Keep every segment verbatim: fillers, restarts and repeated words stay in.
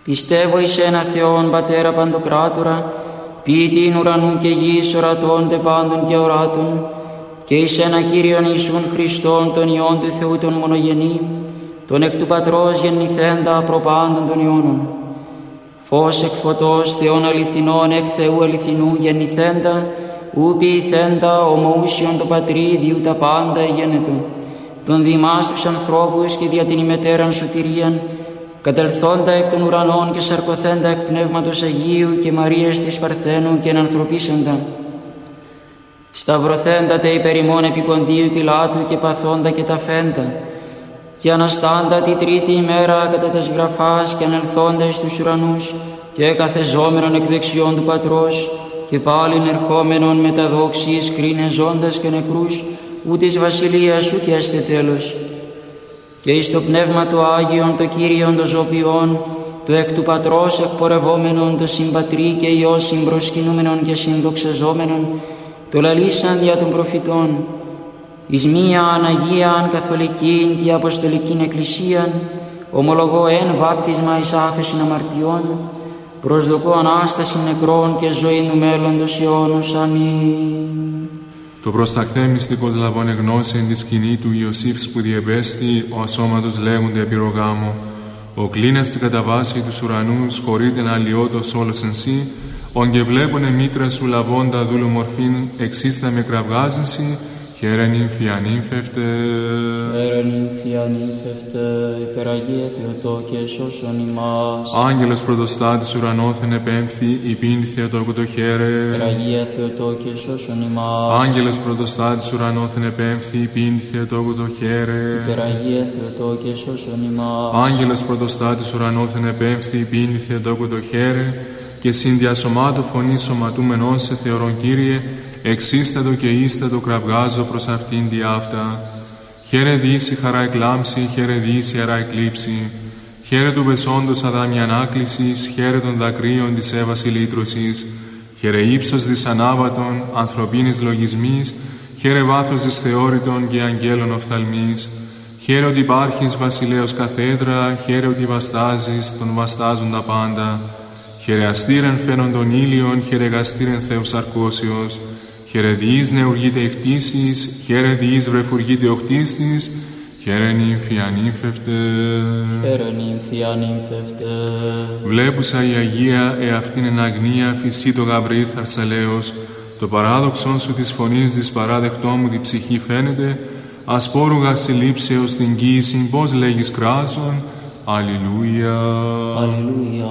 Πιστεύω εις ένα Θεόν Πατέρα Παντοκράτορα, ποιητήν ουρανού και γης, ορατώνται πάντων και οράτων, και εις ένα Κύριον Ιησούν Χριστόν, τον Υιόν του Θεού τον μονογενή, τον εκ του Πατρός γεννηθέντα προπάντων των αιώνων. Φως εκ φωτός, Θεόν αληθινών, εκ Θεού αληθινού γεννηθέντα, ου ποιηθέντα ομοούσιον το Πατρί, διού τα πάντα εγένετο. Τον διημάς τους ανθρώπους και δια την ημετέραν σωτηρίαν, κατελθόντα εκ των ουρανών και σαρκωθέντα εκ Πνεύματος Αγίου και Μαρίας της Παρθένου και ενανθρωπίσαντα. Σταυρωθέντα τε υπερ ημών επί Ποντίου Πιλάτου και παθόντα και ταφέντα, και αναστάντα τη τρίτη ημέρα κατά τας γραφάς και ανελθόντα εις τους ουρανούς και καθεζόμενον εκ δεξιών του Πατρός και πάλιν ερχόμενον με τα δόξης κρίνε ζώντας και νεκρούς, ου της βασιλείας σου και έστε τέλος. Και εις το Πνεύμα του Άγιον, το Κύριον το ζωπιόν, το εκ του Πατρός εκπορευόμενον, το συμπατρί και Υιός συμπροσκυνούμενον και συνδοξαζόμενον, το λαλήσαν δια των προφητών, εις μίαν Αγίαν Καθολικήν και Αποστολικήν Εκκλησίαν, ομολογώ εν βάπτισμα εις άφεσιν αμαρτιών, προσδοκώ Ανάσταση νεκρών και ζωή του μέλλοντος αιώνος. Αμήν. Το προσταχθέ μυστικός λαβώνε γνώση εν τη σκηνή του Ιωσήφ που διεπέστη, ο ασώματος λέγονται επιρρογάμο. Ο κλίνας στην καταβάση τους ουρανούς χωρείται να αλλοιώτος όλος εν σύ, ον και βλέπουνε μήτρα σου λαβώντα δούλου μορφήν, εξίστα με κραυγάζεσι, χαίρε νύμφη ανύμφευτε. Χαίρε νύμφη ανύμφευτε, υπεραγία Θεοτό και σώσον ημάς. Άγγελος πρωτοστάτης ουρανόθεν επέμφθη, υπήν Θεοτόκου το χαίρε. Υπεραγία Θεοτό και σώσον ημάς. Άγγελος πρωτοστάτης ουρανόθεν επέμφθη, υπήν Θεοτόκου το χαίρε. Υπεραγία Θεοτό και σώσον ημάς. Άγγελος πρωτοστάτης ουρανόθεν επέμφθη, υπήν Θεοτόκου το χαίρε. Και συνδιασωμάτου φωνή σωματούμενον σε θεωρον Κύριε, εξίστατο και ίστατο κραυγάζω προς αυτήν τη αυτά. Χαίρε δύση χαρά εκλάμψη, χαίρε δύση χαρά εκλείψη. Χαίρε του πεσόντος αδάμι ανάκλησης, χαίρε των δακρύων της έβαση λύτρωσης. Χαίρε ύψος δυσανάβατον, ανθρωπίνης λογισμής, χαίρε βάθος δυσθεώρητον και αγγέλων οφθαλμής. Χαίρε ότι υπάρχεις βασιλέως καθέδρα, χαίρε ότι βαστάζεις τον βαστάζουν τα πάντα. Χαίρε αστήρεν φαίνον των ήλιων, χαίρε γαστήρεν Θεός αρκώσιος. Χαίρε διείς νεουργείται η χτίσης, χαίρε διείς βρεφουργείται ο χτίστης, χαίρε νύμφη ανύμφευτε. Χαίρε νύμφη ανύμφευτε. Βλέπουσα η Αγία εαυτήν εν αγνία, φυσί το Γαβρίλ θαρσαλέος, το παράδοξον σου της φωνής της παράδεκτό μου τη ψυχή φαίνεται, ασπόρουγα συλλήψεως την κοίησιν, πώς λέγεις κράζον. Αλληλούια. Αλληλούια.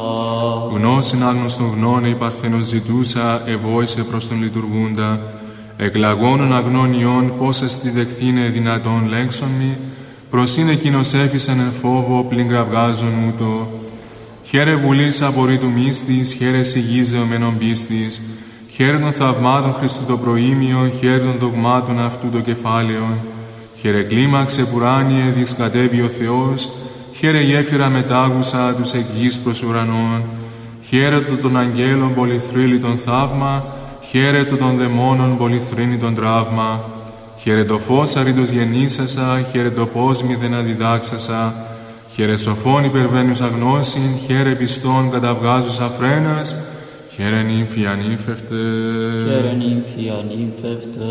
Γνώσιν άγνωστον γνώνε η Παρθένος ζητούσα, ευόησε προς τον λειτουργούντα. Εκλαγώνων αγνών ιών, πώς εστι δεχθήνε δυνατόν λέξον μη, προς είναι εκείνος έφυσαν εν φόβο, πλην κραυγάζον ούτω. Χαίρε βουλής απορρίτου μίστης, χαίρε σιγής δεωμένων πίστης, χαίρε των θαυμάτων Χριστού το προήμιο, χαίρε των δογμάτων αυτού το κεφάλαιον. Χαίρε κλίμαξε πουράνιε, δισκατεύει ο Θεός, χαίρε γέφυρα μετάγουσα τους εκ γης προς ουρανών, χαίρε του των αγγέλων πολυθρύλιτον θαύμα, χαίρε του των δαιμόνων πολυθρύνητον τραύμα, χαίρε το φως αρρήτως γεννήσασα, χαίρε το πώς μηδεν αντιδάξασα, χαίρε σοφών υπερβαίνουσα γνώσιν, χαίρε πιστών καταβγάζουσα φρένας, χαίρε νύμφη ανύμφευτε. Χαίρε νύμφη ανύμφευτε.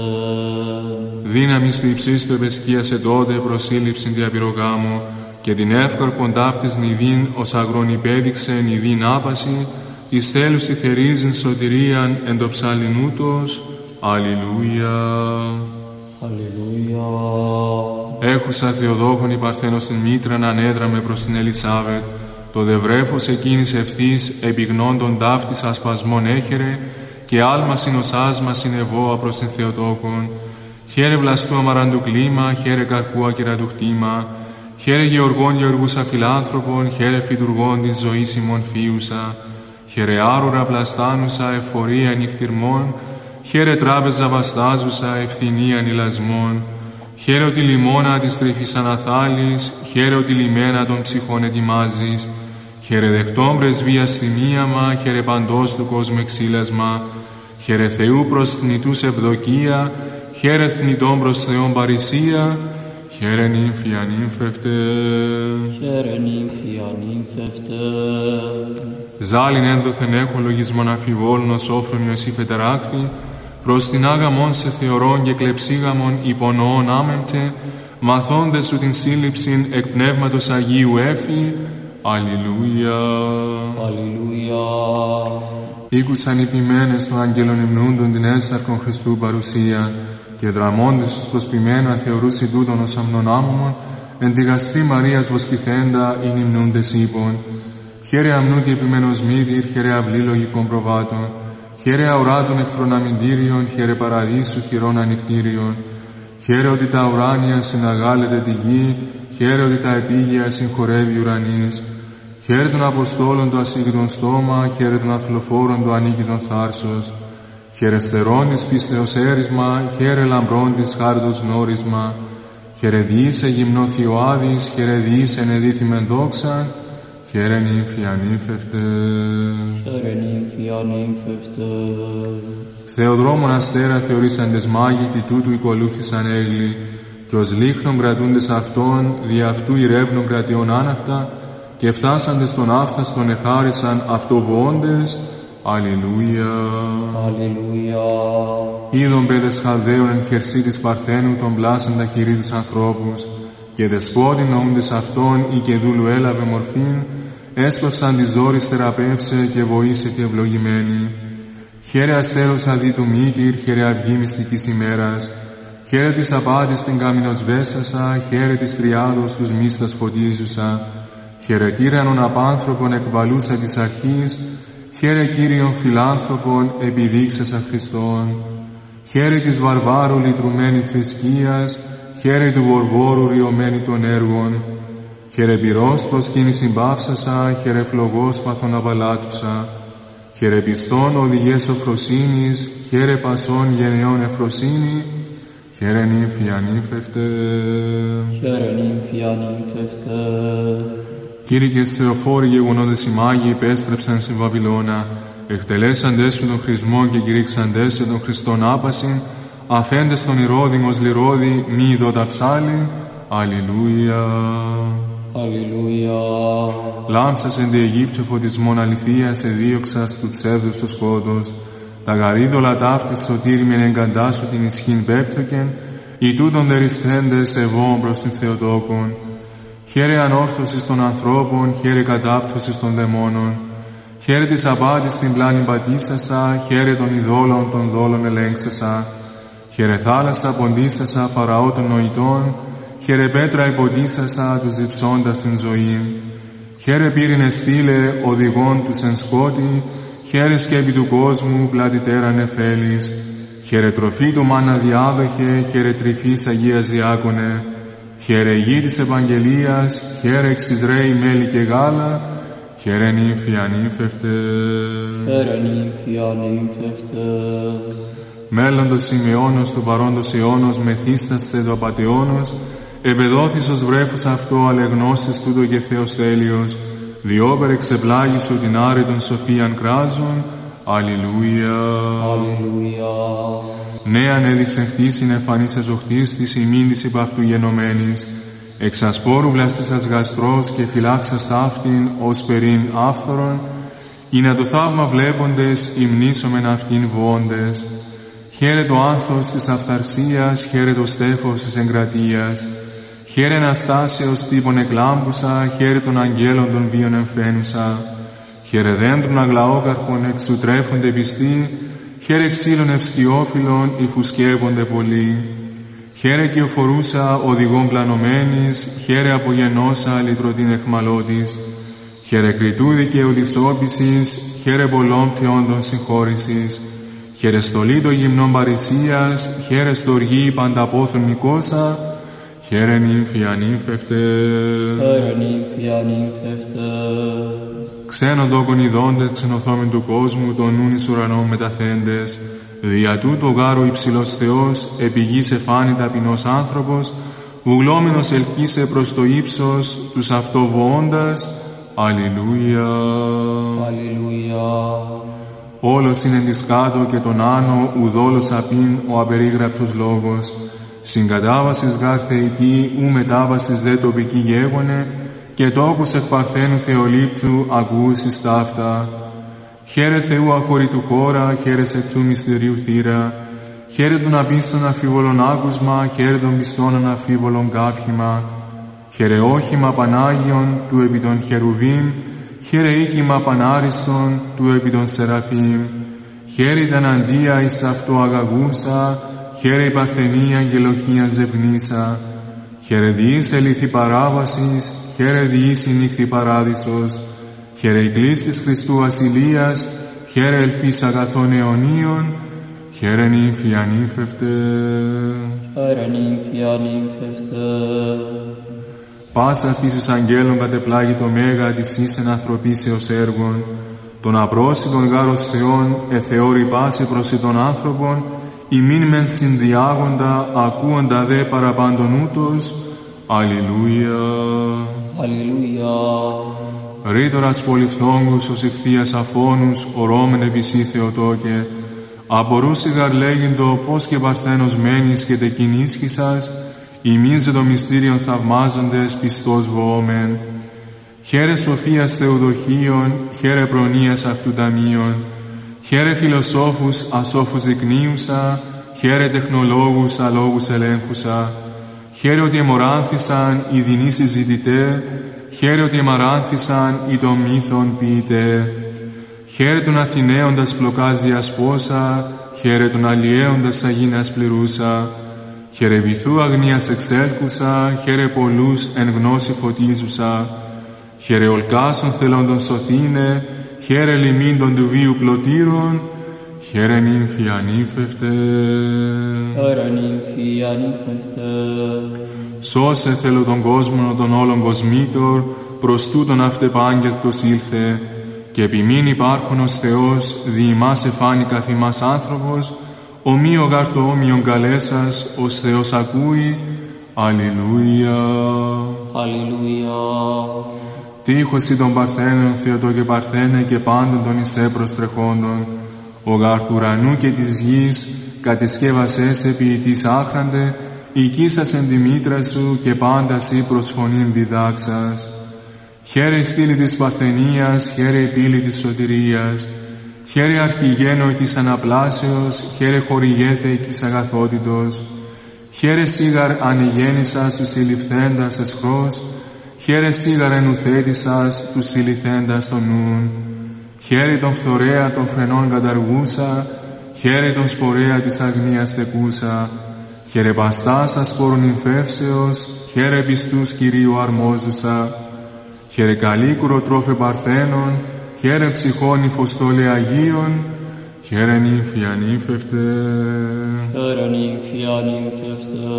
Δύναμις του υψίστου επεσκίασε τότε προσήλυψην διαπυρογάμου, και την εύκαρπον ταύτης νηδίν ως αγρόν υπέδειξε νηδίν άπαση, εις θέλουσι θερίζειν σωτηρίαν εν το ψαλινούτος. Αλληλούια. Αλληλούια. Έχουσα Θεοδόχον η Παρθένος την μήτραν ανέδραμε προς την Ελισάβετ, το δευρέφος εκείνης ευθύς επιγνώντων ταύτης ασπασμών έχερε, και άλμα συνοσάσμα συνεβόα προς την Θεοτόκον. Χαίρε βλαστού αμαραντου κλίμα, χαίρε καρπού ακυρατού χτήμα, χαίρε γεωργών γεωργούσα φιλάνθρωπων, χαίρε φυτουργών της ζωής ημών φίουσα, χαίρε άρωρα βλαστάνουσα εφορία νυχτυρμών, χαίρε τράπεζα βαστάζουσα ευθυνία νηλασμών, χαίρε ότι λιμώνα της τρυφής αναθάλης, χαίρε ότι λιμένα των ψυχών ετοιμάζεις, χαίρε δεχτών πρεσβείας θυμίαμα, χαίρε παντός του κόσμου εξήλασμα, χαίρε Θεού προς θνητούς ευδοκία, χαίρε θνητών προς Θεόν παρησία, Χαίρε νύμφη ανύμφευτε. Χαίρε νύμφη ανύμφευτε. Ζάλιν ένδοθεν έχω λογισμον αφιβόλων ως όφρονιο εσύ πεταράκθη, προς την άγαμον σε θεωρών και κλεψίγαμον υπονοών άμεμπτε, μαθώντες σου την σύλληψην εκ πνεύματος Αγίου έφη. Αλληλούια. Αλληλούια. Ήκουσαν οι ποιμένες των αγγέλων υμνούντων την έσαρκον Χριστού παρουσία, και δραμώντες τους προσποιμένου αθεωρούσι τούτον ως αμνονάμωμον, εν τη γαστρή Μαρίας βοσκηθέντα ειν υμνούντες είπων. Χαίρε αμνού και επιμένος μύδυρ, χαίρε αυλή λογικών προβάτων, χαίρε αουράτων εχθρών αμυντήριων, χαίρε παραδείσου χειρών ανοιχτήριων. Χαίρε ότι τα ουράνια συναγάλετε τη γη, χαίρε ότι τα επίγεια συγχωρεύει ουρανής. Χαίρε των Αποστόλων το ασύγκριτον στόμα, χαίρε των αθλοφόρων το ανίκητον θάρσος. Χαίρε στερών της πίστεως έρισμα, χαίρε λαμπρών της χάριτος γνώρισμα. Χαίρε διήσε γυμνό Θειοάδης, χαίρε διήσε ενεδίθημεν δόξαν, χαίρε νύμφη ανύμφευτε. Χαίρε νύμφη ανύμφευτε. Θεοδρόμων αστέρα θεωρήσαντες μάγοι, τι τούτου οικολούθησαν έγλοι, και ως λίχνον κρατούντες αυτών, δι' αυτού ηρεύνων κρατιών άναυτα, και φτάσαντες τον άφθαστον εχάρισαν αυτοβοώντες. Αλληλούια. Αλληλούια. Είδον παιδες Χαλδαίων εν χερσί της Παρθένου τον πλάσαν τα χειρί τους ανθρώπους, και δεσπότην νοούντες αυτών ή και δούλου έλαβε μορφήν, έσπευσαν τις δόρης θεραπεύσε και βοήσε και ευλογημένη. Χαίρε αστέρος αδί του μύτηρ, χαίρε αυγή μυστικής ημέρας, χαίρε της απάτης την κάμινος βέσασα, χαίρε της τριάδος τους μίστας φωτίζουσα, χαίρε τύρανον απάνθρωπον εκβαλούσα της αρχής, χαίρε Κύριον φιλάνθρωπον επιδείξασα Χριστόν, χαίρε της βαρβάρου λυτρουμένη θρησκείας, χαίρε του βορβόρου ριωμένη των έργων, χαίρε πυρός προσκύνη συμπάυσασα, χαίρε φλογός παθον απαλάτουσα, χαίρε πιστών οδηγές οφροσύνης, χαίρε πασών γενεών εφροσύνη, χαίρε νύμφη ανύμφευτε. Χαίρε νύμφη ανύμφευτε. Κήρυκες Θεοφόροι γεγονότες οι μάγοι υπέστρεψαν στην Βαβυλώνα, εκτελέσαντες σου τον χρησμό και κηρύξαντες σε τον Χριστόν άπασιν, αφέντες τον Ηρώδημος λιρόδη, μη ειδώτα ψάλιν. Αλληλούια. Αλληλούια. Λάμψας εν τη Αιγύπτιο φωτισμόν αληθείας εδίωξας του ψεύδους το σκότος, τα γαρίδωλα ταύτης σωτήριμεν εγκαντάσου την ισχύν πέπτωκεν, οι τούτον δερισθέντες ευών προς την Θεοτόκον. Χαίρε ανόρθωσης των ανθρώπων, χαίρε κατάπτωσης των δαιμόνων, χαίρε της απάτης την πλάνη πατήσασα, χαίρε των ειδόλων των δόλων ελέγξασα, χαίρε θάλασσα ποντίσασα φαραώ των νοητών, χαίρε πέτρα υποντίσασα τους διψώντας την ζωή. Χαίρε πύρινε στήλε οδηγών τους εν σκότη, χαίρε σκέπη του κόσμου πλατητέρα νεφέλης, χαίρε τροφή του μάνα διάδοχε, χαίρε τρυφής Αγίας Διάκονε, χαίρε γη της Ευαγγελίας, χαίρε εξ Ισραήλ μέλι και γάλα, χαίρε νύμφη ανύμφευτε. Χαίρε νύμφη ανύμφευτε. Μέλλοντος Σιμεώνος του παρόντος αιώνος μεθύσταστε το απατεώνος, επεδόθης ως βρέφος αυτό αλεγνώσεις τούτο και Θεός τέλειος, διόπερ εξεπλάγησου την άρετον σοφίαν κράζων. Αλληλούια. Αλληλούια. Νέαν έδειξε χτίσιν εμφανής εζοχτής της ημίν της υπ' αυτού γενομένης, εξ ασπόρου βλαστήσας γαστρός και φυλάξας ταύτην ως περίν άφθορον, ή να το θαύμα βλέποντες υμνήσομεν αυτήν βοώντες. Χαίρε το άνθος της αυθαρσίας, χαίρε το στέφος της εγκρατείας, χαίρε αναστάσεως τύπων εκλάμπουσα, χαίρε των αγγέλων των βίων εμφαίνουσα, χαίρε δέντρων αγλαόκαρπων εξου τρέφονται πιστοί, χαίρε ξύλων ευσκιόφυλλων υφουσκεύονται πολλοί. Χαίρε κυοφορούσα οδηγών πλανωμένης, χαίρε απογενώσα λυτρωτήν εχμαλώτης, χαίρε κριτού δικαίου της όπισης, χαίρε πολλών θεόντων συγχώρησης, χαίρε στολή των γυμνών παρησίας, χαίρε στοργή πανταπόθων Νικόσα, χαίρε νύμφη ανύμφευτε. Χαίρε νύμφη ανύμφευτε. Ξένον τόκον ειδώντες ξενοθόμην του κόσμου, των νουν εις ουρανών μεταθέντες, δια τούτο γάρου υψηλός Θεός, επί γης εφάνη ταπεινός άνθρωπος, βουλόμενος ελκύσε προς το ύψος, τους αυτοβοώντας. Αλληλούια. Αλληλούια. Όλος είναι της κάτω και τον άνω, ουδόλος απειν ο απερίγραπτος λόγος. συγκατάβασης γάρ θεϊκή, ου μετάβασης δε τοπική γέγονε, και τόπους εκ παρθένου Θεολήπτου ακούσεις ταύτα. Χαίρε Θεού αχωρητού χώρα, χαίρε εκ του μυστηρίου θύρα, χαίρε των απίστων αφίβολων άκουσμα, χαίρε των πιστών αναφίβολων καύχημα, χαίρε όχημα Πανάγιον του επί των χερουβίμ, χαίρε οίκημα Πανάριστον του επί των Σεραφείμ, χαίρε τα αντία εις αυτό αγαγούσα, χαίρε η παρθενία αγγελοχία ζευγνήσα, χαίρε διείς ελήθη παράβασης, χαίρε διείς η νύχτη παράδεισος, χαίρε η κλίς της Χριστού ασυλίας, χαίρε ελπίς αγαθών αιωνίων, χαίρε νύμφη ανήφευτε. Χαίρε νύμφη ανήφευτε. Πάσα φύσης αγγέλων κατεπλάγει το μέγα της ίσεν ανθρωπίσεως έργων, των απρόσιτων γάρος Θεών εθεώρη πάση προς των άνθρωπων, ημίν μεν συνδιάγοντα, ακούοντα δε παραπάντων ούτως. Αλληλούια. Αλληλούια. Ρήτορας πολυφθόγκους ως ηχθείας αφώνους, ορώμεν επισή Θεοτόκε, απορούσι γαρ λέγειν-το πώς και παρθένος μένεις και τεκινίσχυσας, ημείς δε το μυστήριον θαυμάζοντες πιστός βοόμεν. Χαίρε σοφίας Θεοδοχίων, χαίρε προνοίας αυτού ταμείων, χαίρε φιλοσόφους ασόφους δεικνύουσα, χαίρε τεχνολόγους αλόγους ελέγχουσα, χαίρε ότι εμοράνθησαν οι δεινοί συζητητέ, χαίρε ότι εμαράνθησαν οι των μύθων ποιητέ. Χαίρε τον Αθηναίοντας πλοκάς διασπόσα, χαίρε τον αλλιέοντας αγίνας πληρούσα, χαίρε βυθού αγνίας εξέλκουσα, χαίρε πολλούς εν γνώση φωτίζουσα, χαίρε ολκάσων θελόντων σωθήνε, χαίρε λιμίντων του βίου πλωτήρων, χαίρε νύμφη ανήφευτε. Χαίρε νύμφη ανήφευτε. Σώσε θέλω τον κόσμο των όλων κοσμήτωρ, προς τούτον αυτεπάγγελτος ήλθε, και επιμήν υπάρχον ως Θεός, δι' ημάς εφάνει καθ' ημάς άνθρωπος, ομοίο γάρ το όμοιον καλέσας, ως Θεός ακούει. Αλληλούια. Αλληλούια. Τύχωση των Παρθένων, Θεοτό και Παρθένε, και πάντων των εισέ προστρεχόντων, ο γάρ του ουρανού και της γης, κατεσκεύασές επί της άχραντε, οικίσας εν τη μήτρα σου και πάντα σύ προς φωνήν διδάξας. Χαίρε η στήλη της Παρθενίας, χαίρε η πύλη της σωτηρίας, χαίρε αρχηγένοι της αναπλάσεως, χαίρε χορηγέθε της αγαθότητος, χαίρε σίγαρ ανηγέννησας τους συλληφθέντας εσχρός, χαίρε σίγαρ ενουθέτησας τους συλληφθέντας των νουν, χαίρε τον φθορέα των φρενών καταργούσα, χαίρε τον σπορέα της αγνίας τεκούσα, χαίρε παστάσα σπόρων νυμφεύσεως, χαίρε πιστούς Κυρίου αρμόζουσα, χαίρε καλίκουρο τρόφε Παρθένων, χαίρε ψυχών υφοστόλε Αγίων, χαίρε νύμφη ανήφευτε. Χαίρε νύμφη ανήφευτε.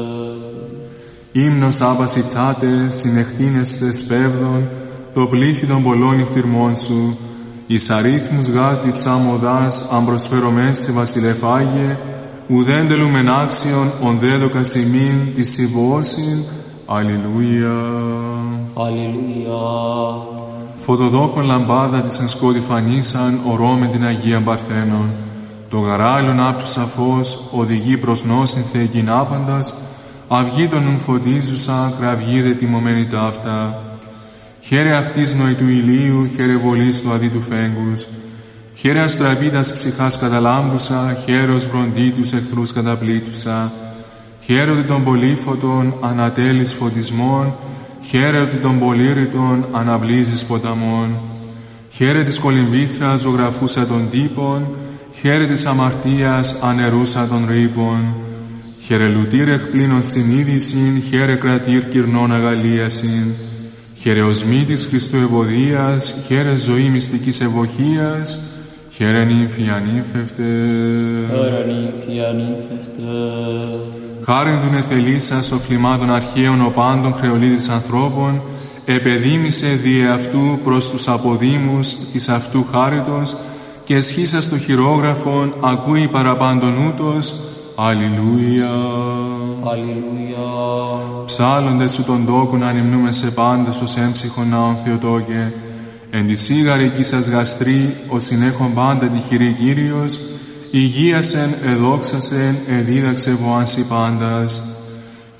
Ύμνος άπαση τσάτε, συνεχτίνεστε σπέβδων, το πλήθη των πολλών νυχτυρμών σου, εις αρίθμους γάρτη ψάμοδάς, αν προσφερομές σε βασιλεφάγε, ουδέν τελούμεν άξιον, ον δέδοκας ημίν της συμβώσιν. Αλληλούια. Αλληλούια. Φωτοδόχον λαμπάδα της εν σκότη φανίσαν, ορώμεν την Αγία Παρθένων. Το γαράλιον άπτου σαφώς, οδηγεί προς νόσιν θεϊκήν άπαντας, αυγή των νουν φωτίζουσα, κραυγή δε τιμωμένη ταύτα. Χαίρε αυτής νοη του ηλίου, χαίρε βολής του αδί του φέγγους, χαίρε αστραπίτας ψυχάς καταλάμπουσα, χαίρος βροντί τους εχθρούς καταπλήτουσα, χαίρε ότι των πολύφωτων ανατέλεις φωτισμών, χαίρε ότι των πολύρητων αναβλύζεις ποταμών, χαίρε της κολυμβήθρας ζωγραφούσα των τύπων, χαίρε της αμαρτίας ανερούσα των ρήπων, χαίρε λουτήρ εκπλήνων συνείδησιν, χαίρε κρατήρ κυρνών αγαλίασιν, χαίρε οσμή της Χριστού ευωδίας, χαίρε ζωή μυστικής ευωχίας, χαίρε νύμφη ανήφευτε. Χαίρε νύμφη ανήφευτε. Χάριν δουν εθελήσας ο φλιμάτων αρχαίων ο πάντων χρεολίδης ανθρώπων, επεδίμησε δι' αυτού προς τους αποδήμους της αυτού χάριτος, και εσχίσας το χειρόγραφον ακούει παραπάντων ούτως. Αλληλούια. Αλληλούια. Ψάλλοντες σου τον τόκουν ανυμνούμε σε πάντες ως έμψυχον ναόν Θεοτόκε, εν τη σίγαρη εκεί σας γαστρή, ως συνέχον πάντα τη χειρή Κύριος, υγείασεν, εδόξασεν, εδίδαξε βοάνσι πάντας.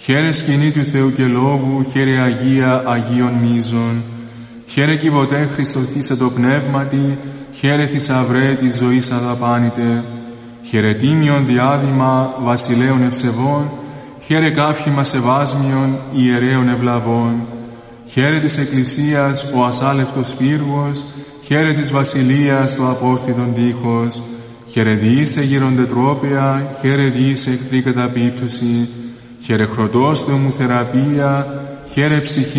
Χαίρε σκηνή του Θεού και Λόγου, χαίρε Αγία Αγίων Μίζων. Χαίρε κυβωτέ Χριστοθήσε το πνεύματι, χαίρε θησαυρέ της ζωής αδαπάνητε. Χαίρε τίμιον διάδημα βασιλέων ευσεβών, χαίρε κάφημα σεβάσμιον ιερέων ευλαβών. Χαίρε της Εκκλησίας ο ασάλευτος πύργος, χαίρε της βασιλείας το απόρθιτον τείχος. Χαίρε διήσε γύροντε τρόπια, χαίρε διήσε εχθρή καταπίπτωση. Χαίρε χρωτός του μου θεραπεία, χαίρε ψυχή